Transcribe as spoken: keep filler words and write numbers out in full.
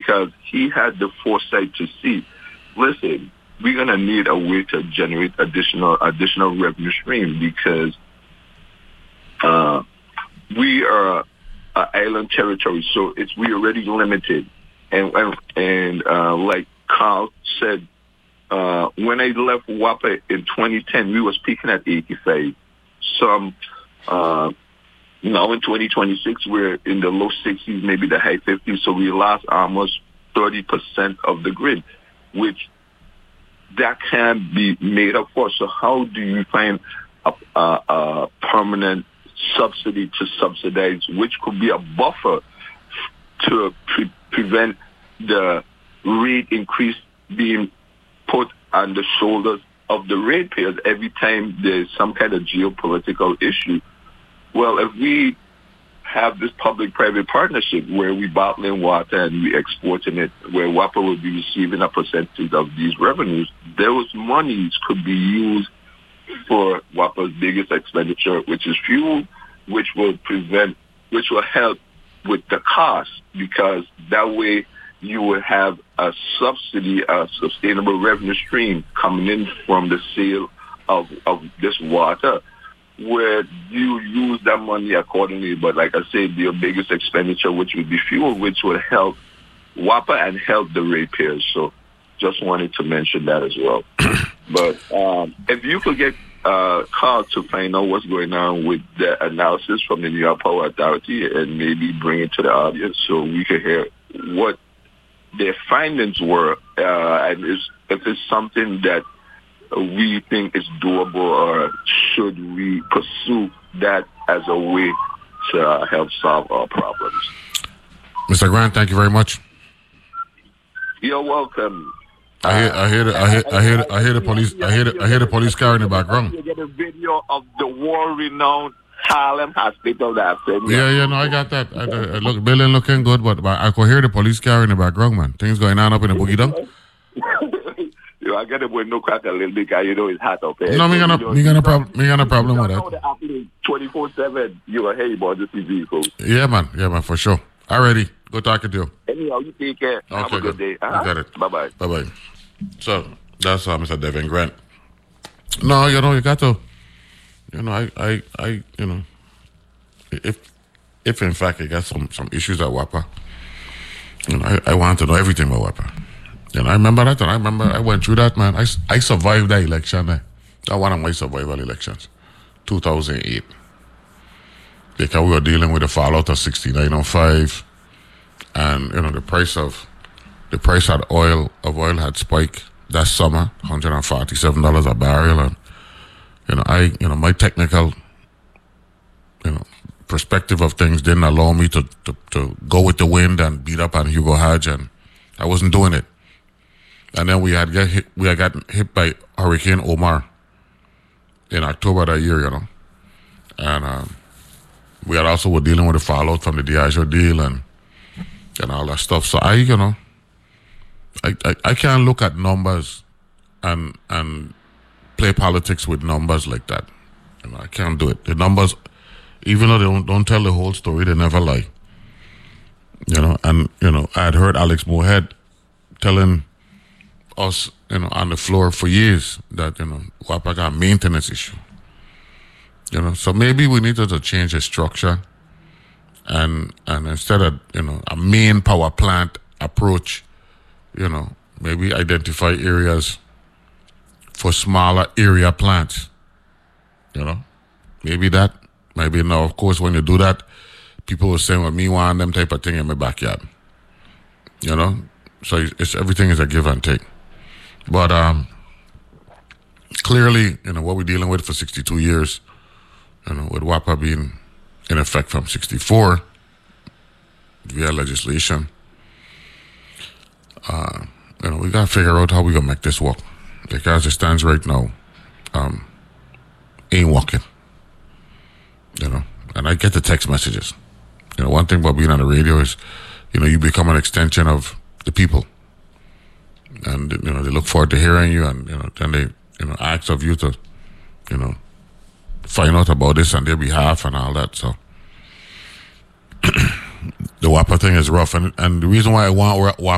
because he had the foresight to see, listen, we're going to need a way to generate additional additional revenue stream because uh, we are an island territory, so it's we already limited. And and, and uh, like Carl said, uh, when I left WAPA in twenty ten, we was peaking at eighty-five. Some uh, now in twenty twenty-six, we're in the low sixties, maybe the high fifties. So we lost almost thirty percent of the grid, which that can be made up for. So how do you find a, a, a permanent subsidy to subsidize, which could be a buffer to pre- prevent the rate increase being put on the shoulders of the ratepayers every time there's some kind of geopolitical issue? Well, if we have this public-private partnership where we bottling water and we exporting it, where WAPA will be receiving a percentage of these revenues, those monies could be used for WAPA's biggest expenditure, which is fuel, which will prevent, which will help with the cost, because that way you will have a subsidy, a sustainable revenue stream coming in from the sale of, of this water, where you use that money accordingly. But like I said, your biggest expenditure, which would be fuel, which will help WAPA and help the ratepayers. So just wanted to mention that as well. But um, if you could get uh, Carl to find out what's going on with the analysis from the New York Power Authority and maybe bring it to the audience so we can hear what their findings were, uh, and is, if it's something that we think is doable, or should we pursue that as a way to uh, help solve our problems. Mister Grant, thank you very much. You're welcome. I hear, I hear, the, I hear, I hear, the, I hear the police. I hear, the, I hear the police car in the background. You get a video of the war-renowned Harlem Hospital that Yeah, yeah, no, I got that. I, I look, building looking good, but, but I could hear the police car in the background, man. Things going on up in the boogie down. You know, I get the window crack a little bit, because you know it's hot up there. No, me gonna, me gonna problem, me gonna problem with that. twenty-four seven, you are hey, boy, this is vehicle. Yeah, man, yeah, man, for sure. Alrighty, good talking to you. Anyhow, you take care. Okay, Have a good, good. day. Uh-huh. You got it. Bye bye. Bye bye. So that's uh, Mister Devin Grant. No, you know, you got to, you know, I, I, I, you know, if, if in fact you got some some issues at WAPA, you know, I, I want to know everything about WAPA. You know, I remember that, and I remember I went through that, man. I, I survived that election. Eh? That one of my survival elections, two thousand eight. Because we were dealing with the fallout of sixty-nine oh five, and you know the price of the price of oil of oil had spiked that summer, one hundred forty-seven dollars a barrel, and you know I you know my technical you know perspective of things didn't allow me to to, to go with the wind and beat up on Hugo Hodge, and I wasn't doing it. And then we had get hit, we had gotten hit by Hurricane Omar in October that year, you know, and um, we had also were dealing with the fallout from the Diageo deal and and all that stuff. So I, you know, I, I, I can't look at numbers and and play politics with numbers like that. You know, I can't do it. The numbers, even though they don't don't tell the whole story, they never lie. You know, and you know, I had heard Alex Moorhead telling us, you know, on the floor for years that, you know, WAPA got a maintenance issue. You know, so maybe we needed to change the structure and and instead of, you know, a main power plant approach, you know, maybe identify areas for smaller area plants. You know, maybe that, maybe now, of course, when you do that, people will say, well, me want them type of thing in my backyard. You know, so it's everything is a give and take. But um, clearly, you know, what we're dealing with for sixty-two years, you know, with WAPA being in effect from sixty-four via legislation, uh, you know, we got to figure out how we're going to make this work. Because it stands right now, um, ain't working. You know, and I get the text messages. You know, one thing about being on the radio is, you know, you become an extension of the people. And, you know, they look forward to hearing you, and, you know, then they, you know, ask of you to, you know, find out about this on their behalf and all that. So the WAPA thing is rough. And, and the reason why I want WAPA